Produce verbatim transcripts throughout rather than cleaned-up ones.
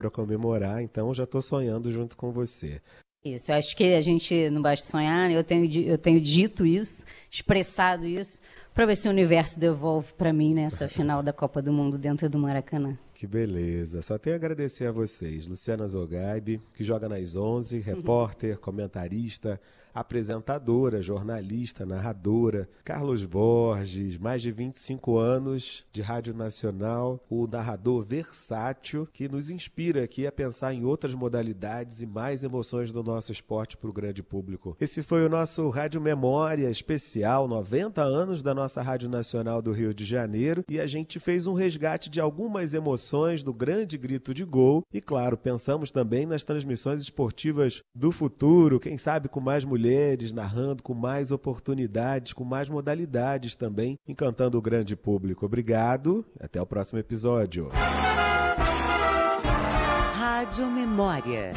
para comemorar, então já estou sonhando junto com você. Isso, eu acho que a gente não basta sonhar, né? eu tenho, eu tenho dito isso, expressado isso, para ver se o universo devolve para mim nessa final da Copa do Mundo dentro do Maracanã. Que beleza. Só tenho a agradecer a vocês. Luciana Zogaibe, que joga nas onze, repórter, comentarista, apresentadora, jornalista, narradora. Carlos Borges, mais de vinte e cinco anos de Rádio Nacional, o narrador versátil que nos inspira aqui a pensar em outras modalidades e mais emoções do nosso esporte para o grande público. Esse foi o nosso Rádio Memória especial, noventa anos da nossa Rádio Nacional do Rio de Janeiro, e a gente fez um resgate de algumas emoções do grande grito de gol e, claro, pensamos também nas transmissões esportivas do futuro, quem sabe com mais mulheres mulheres narrando, com mais oportunidades, com mais modalidades também, encantando o grande público. Obrigado, até o próximo episódio. Rádio Memória.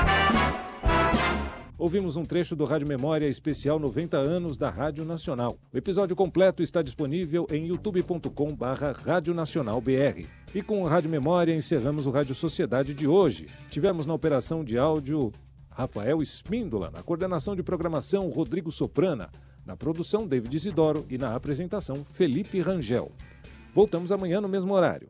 Ouvimos um trecho do Rádio Memória especial noventa anos da Rádio Nacional. O episódio completo está disponível em youtube ponto com barra rádio nacional b r. E com o Rádio Memória encerramos o Rádio Sociedade de hoje. Tivemos na operação de áudio Rafael Espíndola, na coordenação de programação Rodrigo Soprana, na produção David Isidoro e na apresentação Felipe Rangel. Voltamos amanhã no mesmo horário.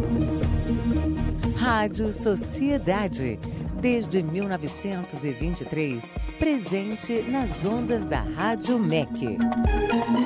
Rádio Sociedade, desde mil novecentos e vinte e três, presente nas ondas da Rádio M E C.